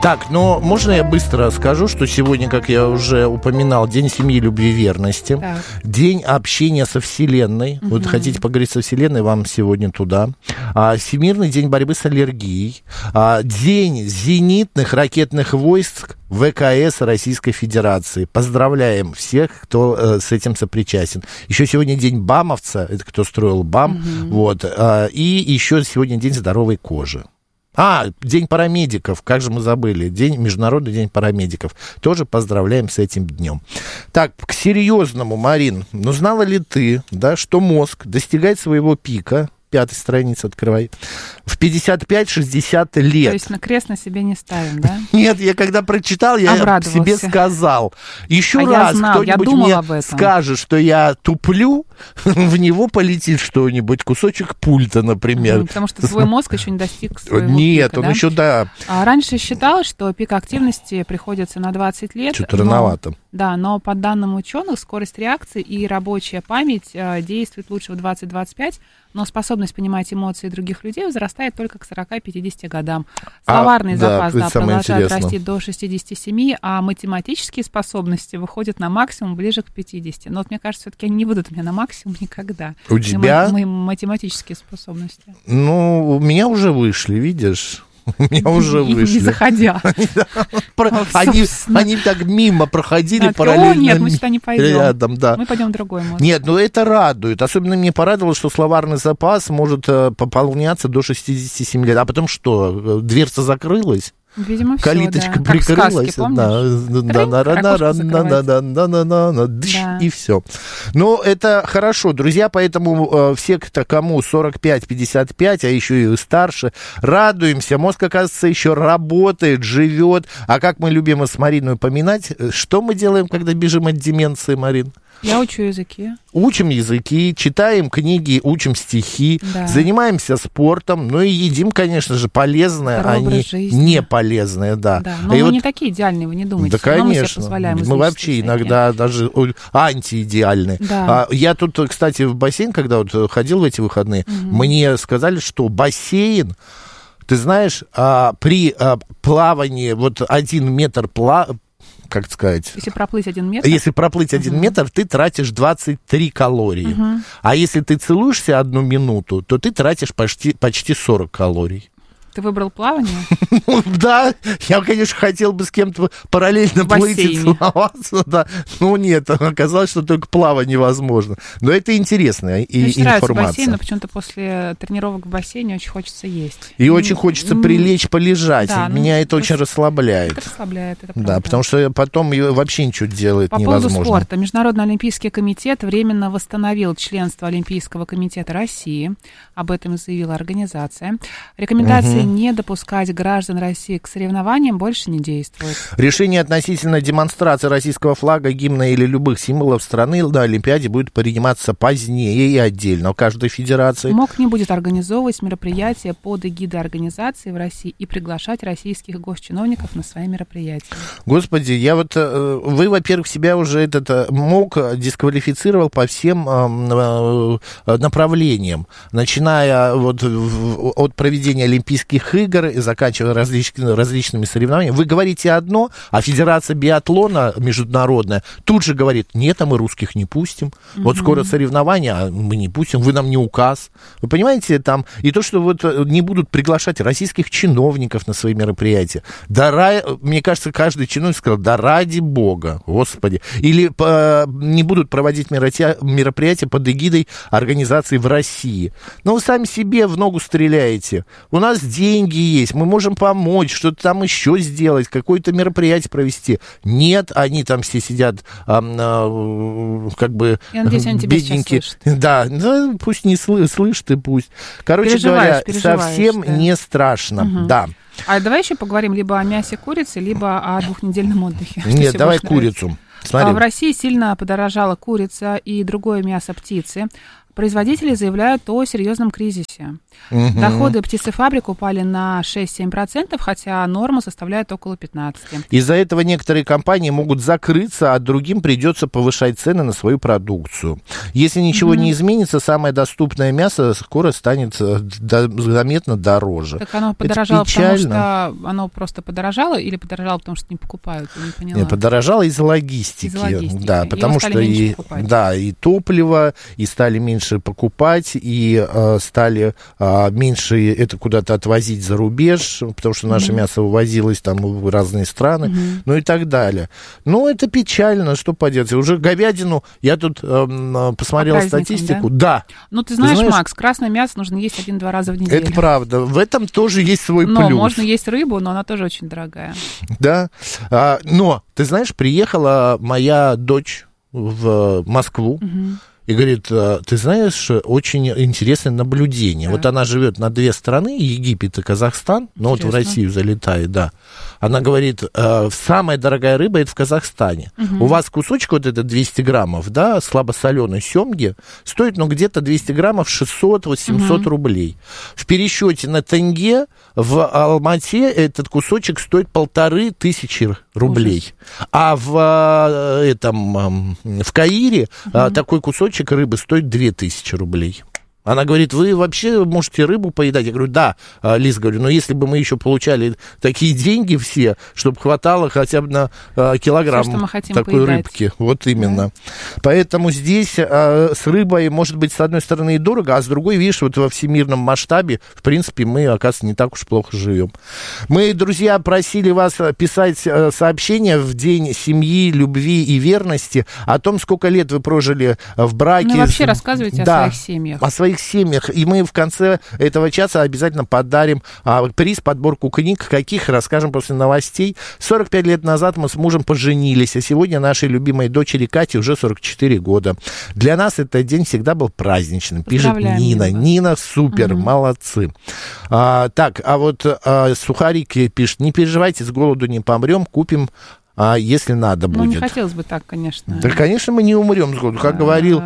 Так, но можно я быстро скажу, что сегодня, как я уже упоминал, День семьи, любви и верности, День общения со Вселенной. Вот хотите поговорить со Вселенной, вам сегодня туда. Всемирный день борьбы с аллергией. День зенитных ракетных войск ВКС Российской Федерации. Поздравляем всех, кто с этим сопричастен. Еще сегодня день БАМовца, это кто строил БАМ. Вот. И еще сегодня день здоровой кожи. День парамедиков, как же мы забыли, Международный день парамедиков. Тоже поздравляем с этим днем. Так, к серьезному, Марин, знала ли ты, да, что мозг достигает своего пика, 5-я страница открывай, в 55-60 лет. То есть на крест на себе не ставим, да? Нет, я когда прочитал, я себе сказал. Еще раз кто-нибудь мне скажет, что я туплю, в него полетит что-нибудь, кусочек пульта, например. Потому что свой мозг еще не достиг своего Нет, пика, он еще, да. Раньше считалось, что пик активности приходится на 20 лет. Что-то рановато. Да, но по данным ученых, скорость реакции и рабочая память действует лучше в 20-25, но способность понимать эмоции других людей возрастает только к 40-50 годам. Словарный запас продолжает расти до 67, а математические способности выходят на максимум ближе к 50. Но вот мне кажется, все-таки они не будут у меня на максимум никогда. У тебя? Мои математические способности. У меня уже вышли, видишь? У меня уже вышли. Не заходя. Они так мимо проходили параллельно. Нет, мы сюда не пойдем. Рядом, да. Мы пойдем в другой мозг. Нет, это радует. Особенно мне порадовало, что словарный запас может пополняться до 67 лет. А потом что, дверца закрылась? Видимо, все, калиточка прикрылась, и все. Но это хорошо, друзья, поэтому все, кому 45-55, а еще и старше, радуемся. Мозг, оказывается, еще работает, живет. А как мы любим с Мариной упоминать, что мы делаем, когда бежим от деменции, Марин? Я учу языки. Учим языки, читаем книги, учим стихи, занимаемся спортом, и едим, конечно же, полезное, а не полезное, да. Но мы не такие идеальные, вы не думайте. Да, конечно. Мы вообще иногда даже антиидеальные. Да. Я тут, кстати, в бассейн, когда ходил в эти выходные, мне сказали, что бассейн, ты знаешь, при плавании 1 метр как сказать... Если проплыть 1 метр? Если проплыть 1 метр, ты тратишь 23 калории. А если ты целуешься 1 минуту, то ты тратишь почти 40 калорий. Ты выбрал плавание? Да, я, конечно, хотел бы с кем-то параллельно плыть и целоваться, да. Но нет, оказалось, что только плавание возможно. Но это интересная информация. Мне нравится бассейн, но почему-то после тренировок в бассейне очень хочется есть. И очень хочется прилечь, полежать. Да, меня это очень расслабляет. Это расслабляет, это правда. Да, потому что потом вообще ничего делать невозможно. По поводу спорта. Международный олимпийский комитет временно восстановил членство Олимпийского комитета России. Об этом заявила организация. Рекомендации не допускать граждан России к соревнованиям больше не действует. Решение относительно демонстрации российского флага, гимна или любых символов страны на Олимпиаде будет приниматься позднее и отдельно у каждой федерации. МОК не будет организовывать мероприятия под эгидой организации в России и приглашать российских госчиновников на свои мероприятия. Господи, вы, во-первых, себя уже МОК дисквалифицировал по всем направлениям, начиная от проведения Олимпийских игр и заканчивая различными соревнованиями. Вы говорите одно, а Федерация биатлона международная тут же говорит: нет, а мы русских не пустим. Вот скоро соревнования, а мы не пустим, вы нам не указ. Вы понимаете, там и то, что не будут приглашать российских чиновников на свои мероприятия. Мне кажется, каждый чиновник сказал: да ради бога, господи. Или не будут проводить мероприятия под эгидой организации в России. Но вы сами себе в ногу стреляете. У нас деньги есть, мы можем помочь, что-то там еще сделать, какое-то мероприятие провести. Нет, они там все сидят, Я надеюсь, они тебя сейчас слышат. Да, пусть не слышат и пусть. Короче говоря, совсем не страшно, да. А давай еще поговорим либо о мясе курицы, либо о 2-недельном отдыхе. Нет, давай курицу. В России сильно подорожала курица и другое мясо птицы. Производители заявляют о серьезном кризисе. Доходы птицефабрик упали на 6-7%, хотя норма составляет около 15%. Из-за этого некоторые компании могут закрыться, а другим придется повышать цены на свою продукцию. Если ничего не изменится, самое доступное мясо скоро станет заметно дороже. Так оно подорожало, потому что оно просто подорожало, или подорожало, потому что не покупают? Я не поняла. Нет, подорожало из-за логистики. Да, потому что и топливо, и стали меньше покупать, и стали меньше это куда-то отвозить за рубеж, потому что наше мясо вывозилось там в разные страны, ну и так далее. Но это печально, что поделать. Уже говядину, я тут посмотрел статистику. Да. Ну, ты знаешь, Макс, красное мясо нужно есть 1-2 раза в неделю. Это правда. В этом тоже есть свой плюс. Можно есть рыбу, но она тоже очень дорогая. Да. Но, ты знаешь, приехала моя дочь в Москву, и говорит, ты знаешь, очень интересное наблюдение. Да. Вот она живет на 2 страны, Египет и Казахстан, но вот в Россию залетает, да. Она говорит, самая дорогая рыба это в Казахстане. У вас кусочек вот это 200 граммов, да, слабосоленой семги, стоит, где-то 200 граммов 600-800 рублей. В пересчете на тенге в Алмате этот кусочек стоит 1500 рублей. Ужас. А в Каире такой кусочек рыбы стоит 2000 рублей. Она говорит, вы вообще можете рыбу поедать? Я говорю, да, Лиз, говорю, но если бы мы еще получали такие деньги все, чтобы хватало хотя бы на килограмм все, такой поедать. Рыбки. Вот именно. Да. Поэтому здесь с рыбой, может быть, с одной стороны и дорого, а с другой, видишь, вот во всемирном масштабе, в принципе, мы, оказывается, не так уж плохо живем. Мы, друзья, просили вас писать сообщения в День семьи, любви и верности о том, сколько лет вы прожили в браке. Ну, вообще рассказывайте о своих семьях. О своих семьях, и мы в конце этого часа обязательно подарим приз, подборку книг, каких расскажем после новостей. 45 лет назад мы с мужем поженились, а сегодня нашей любимой дочери Кате уже 44 года. Для нас этот день всегда был праздничным, пишет Нина. Нина, супер, молодцы. Сухарики пишет, не переживайте, с голоду не помрем, купим если надо будет. Не хотелось бы так, конечно. Да, конечно, мы не умрем с голоду. Как говорил,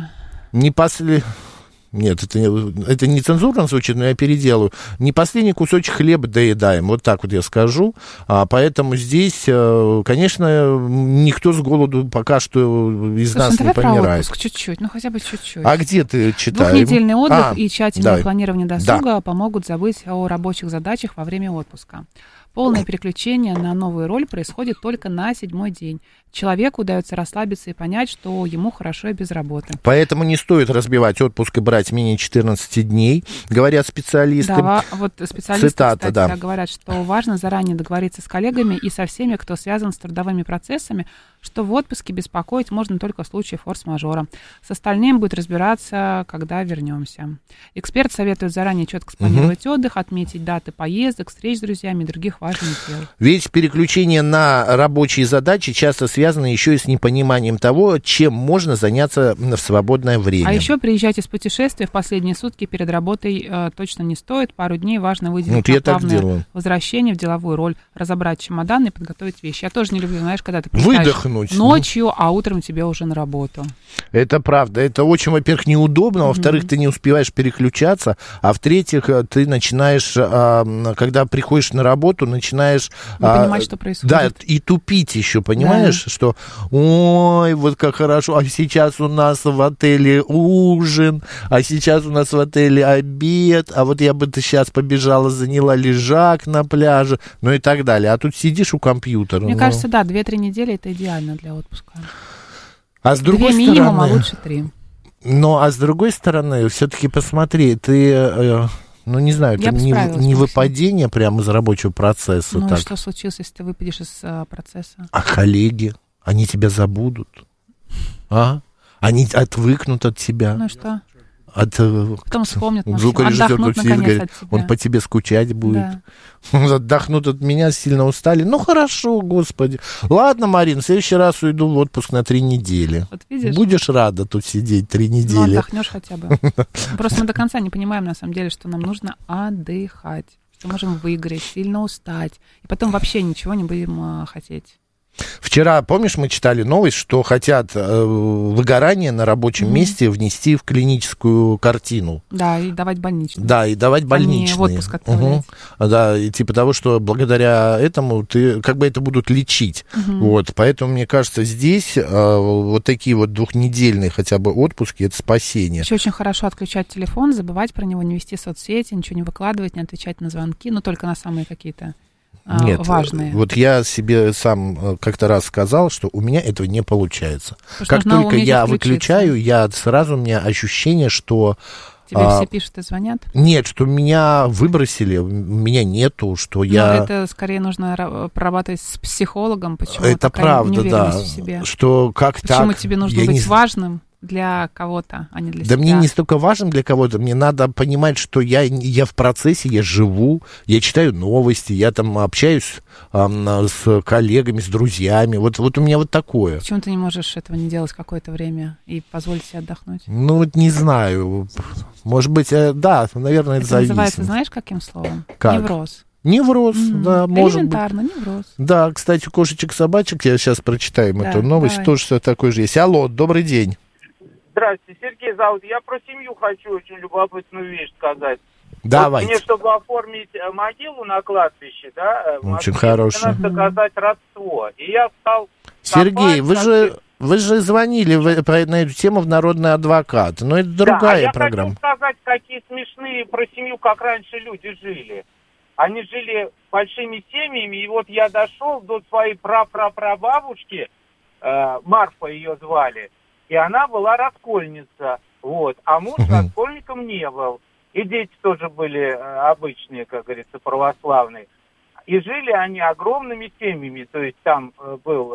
не после... Нет, это не цензурно звучит, но я переделаю. Не последний кусочек хлеба доедаем, вот так вот я скажу. Поэтому здесь, конечно, никто с голоду пока что из нас не помирает. Отпуск чуть-чуть, хотя бы чуть-чуть. А где ты читаешь? 2-недельный отдых и тщательное планирование досуга помогут забыть о рабочих задачах во время отпуска. Полное переключение на новую роль происходит только на 7-й день. Человеку удается расслабиться и понять, что ему хорошо и без работы. Поэтому не стоит разбивать отпуск и брать менее 14 дней, говорят специалисты. Да, вот специалисты, кстати, говорят, что важно заранее договориться с коллегами и со всеми, кто связан с трудовыми процессами, что в отпуске беспокоить можно только в случае форс-мажора. С остальным будет разбираться, когда вернемся. Эксперт советует заранее четко спланировать отдых, отметить даты поездок, встреч с друзьями и других важных дел. Ведь переключение на рабочие задачи часто связано еще и с непониманием того, чем можно заняться в свободное время. А еще приезжать из путешествия в последние сутки перед работой точно не стоит. Пару дней важно выделить на плавное возвращение в деловую роль, разобрать чемодан и подготовить вещи. Я тоже не люблю, знаешь, когда ты приезжаешь ночью, а утром тебе уже на работу. Это правда. Это очень, во-первых, неудобно, во-вторых, ты не успеваешь переключаться, а в-третьих, ты начинаешь, когда приходишь на работу, начинаешь... Не понимать, что происходит. Да, и тупить еще, понимаешь, что ой, вот как хорошо, а сейчас у нас в отеле ужин, а сейчас у нас в отеле обед, а вот я бы сейчас побежала, заняла лежак на пляже, ну и так далее. А тут сидишь у компьютера. Мне кажется, да, 2-3 недели это идеально для отпуска. А с другой 2 минимум, а лучше 3. Ну, а с другой стороны, все-таки посмотри, ты... Ну, не знаю, это не выпадение прямо из рабочего процесса. Ну, так. И что случилось, если ты выпадешь из процесса? А коллеги, они тебя забудут? Они отвыкнут от тебя? Ну, что? Потом вспомнят, звукорежиссер тут сидит, говорит, он по тебе скучать будет. Да. Отдохнут от меня, сильно устали. Ну, хорошо, господи. Ладно, Марин, в следующий раз уйду в отпуск на 3 недели. Вот видишь? Будешь рада тут сидеть 3 недели. Ну, отдохнешь хотя бы. Просто мы до конца не понимаем, на самом деле, что нам нужно отдыхать. Что можем выиграть, сильно устать. И потом вообще ничего не будем хотеть. Вчера, помнишь, мы читали новость, что хотят выгорание на рабочем месте внести в клиническую картину. Да, и давать больничные. Да, и давать больничные. В отпуск отправлять. Да, и типа того, что благодаря этому ты, как бы это будут лечить. Вот, поэтому, мне кажется, здесь вот такие вот двухнедельные хотя бы отпуски, это спасение. Еще очень хорошо отключать телефон, забывать про него, не вести соцсети, ничего не выкладывать, не отвечать на звонки, но только на самые какие-то важные. Вот я себе сам как-то раз сказал, что у меня этого не получается. Потому как только я выключаю, сразу у меня ощущение, что... Тебе все пишут и звонят? Нет, что меня выбросили, меня нету, что я... Но это скорее нужно прорабатывать с психологом, почему это такая правда, неуверенность да, в себе. Что как почему так? тебе нужно быть важным для кого-то, а не для себя. Да мне не столько важен для кого-то, мне надо понимать, что я в процессе, я живу, я читаю новости, я там общаюсь с коллегами, с друзьями. Вот у меня вот такое. Почему ты не можешь этого не делать какое-то время и позволить себе отдохнуть? Ну, вот не знаю. Может быть, да, наверное, это зависит. Называется, знаешь, каким словом? Как? Невроз. Невроз, да, может быть. Элементарно, невроз. Да, кстати, кошечек-собачек, я сейчас прочитаем эту новость, давай. Тоже все такое же есть. Алло, добрый день. Здравствуйте, Сергей зовут. Я про семью хочу очень любопытную вещь сказать. Давайте. Вот мне, чтобы оформить могилу на кладбище, да, очень хорошо. Надо доказать родство. И я стал... Сергей, вы же звонили на эту тему в «Народный адвокат», но это другая программа. Я хочу сказать, какие смешные про семью, как раньше люди жили. Они жили большими семьями, и вот я дошел до своей прапрапрабабушки, Марфа ее звали, и она была раскольница, вот, а муж раскольником не был. И дети тоже были обычные, как говорится, православные. И жили они огромными семьями, то есть там был,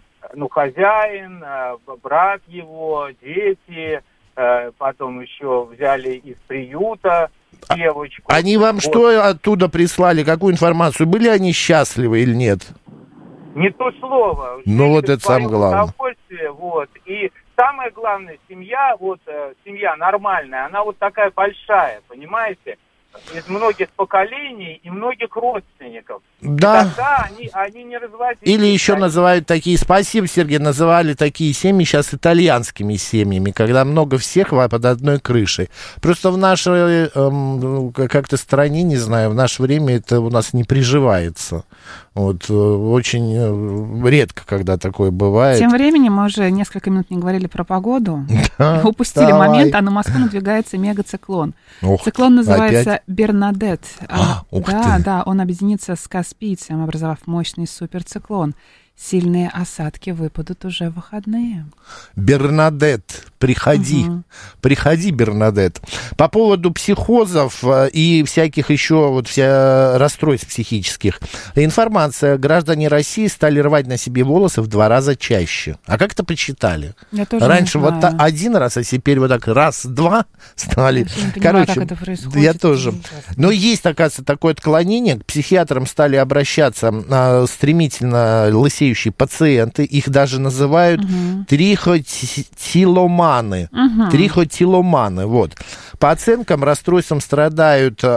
хозяин, брат его, дети, потом еще взяли из приюта девочку. Они вам вот. Что оттуда прислали, какую информацию? Были они счастливы или нет? Не то слово. Ну вот это самое главное. Вот. И самое главное, семья нормальная, она вот такая большая, понимаете? Из многих поколений и многих родственников. Да. И тогда они не разводились. Или еще называют такие, спасибо, Сергей, называли такие семьи сейчас итальянскими семьями, когда много всех под одной крышей. Просто в нашей как-то стране, не знаю, в наше время это у нас не приживается. Вот очень редко, когда такое бывает. Тем временем мы уже несколько минут не говорили про погоду. Упустили момент, а на Москву надвигается мегациклон. Циклон называется Бернадетт. Да, он объединится с Каспийцем, образовав мощный суперциклон. Сильные осадки выпадут уже в выходные. Бернадетт, приходи. Приходи, Бернадетт. По поводу психозов и всяких еще расстройств психических. Информация. Граждане России стали рвать на себе волосы в 2 раза чаще. А как это посчитали? Я тоже раньше не знаю. 1 раз, а теперь вот так раз-два стали. Я не понимаю, как это происходит. Я тоже. Но есть, оказывается, такое отклонение. К психиатрам стали обращаться стремительно лысеющие пациенты, их даже называют трихотиломаны. Трихотиломаны, вот. По оценкам, расстройством страдают до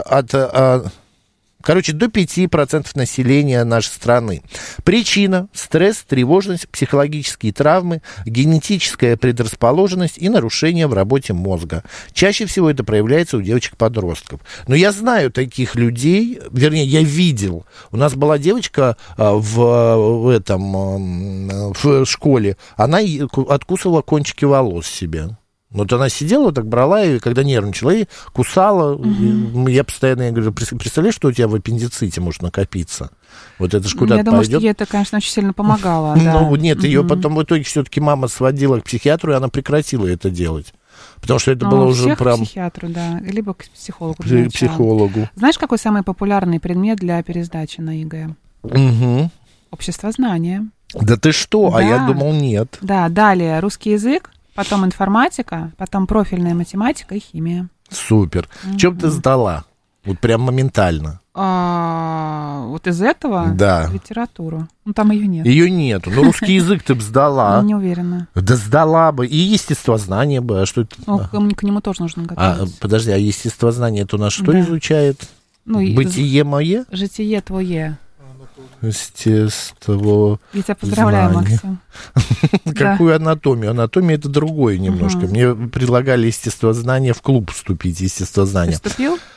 5% населения нашей страны. Причина – стресс, тревожность, психологические травмы, генетическая предрасположенность и нарушения в работе мозга. Чаще всего это проявляется у девочек-подростков. Но я знаю таких людей, вернее, я видел. У нас была девочка в школе, она откусывала кончики волос себе. Вот она сидела, так брала, и когда нервничала, и кусала. И я постоянно говорю, представляешь, что у тебя в аппендиците может накопиться? Вот это ж куда-то пойдет. Я думаю, что ей это, конечно, очень сильно помогало. Да. Ну, нет, ее потом в итоге все-таки мама сводила к психиатру, и она прекратила это делать. Потому что это было уже прям... к психиатру, да, либо к психологу. Психологу. Знаешь, какой самый популярный предмет для пересдачи на ЕГЭ? Общество знания. Да ты что? Да. А я думал, нет. Да, далее русский язык, потом информатика, потом профильная математика и химия. Супер. Чем ты сдала? Вот прям моментально. Вот из этого? Да. Lитературу. Ну, там ее нет. Ее нету. Но русский язык ты бы сдала. Я не уверена. Да сдала бы. И естествознание бы. А что это? Ну, к нему тоже нужно готовиться. Подожди, а естествознание это у нас что изучает? Ну, бытие мое? Житие твое. Естествознание. Я тебя поздравляю, Максим. Какую анатомию? Анатомия — это другое немножко. Мне предлагали естествознание в клуб вступить, естествознание. Ты вступил?